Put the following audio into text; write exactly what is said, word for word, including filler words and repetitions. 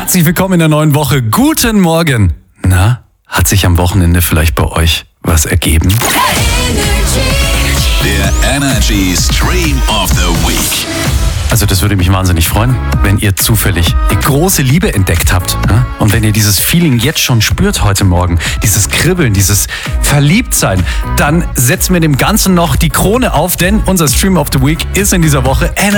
Herzlich willkommen in der neuen Woche. Guten Morgen. Na, hat sich am Wochenende vielleicht bei euch was ergeben? Der Energy Stream of the Week. Also das würde mich wahnsinnig freuen, wenn ihr zufällig die große Liebe entdeckt habt. Ja? Und wenn ihr dieses Feeling jetzt schon spürt heute Morgen, dieses Kribbeln, dieses Verliebtsein, dann setzen wir dem Ganzen noch die Krone auf, denn unser Stream of the Week ist in dieser Woche Energy.